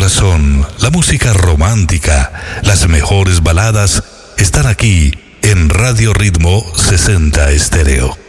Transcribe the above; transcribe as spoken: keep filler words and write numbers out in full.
corazón, la música romántica, las mejores baladas están aquí en Radio Ritmo sesenta Estéreo.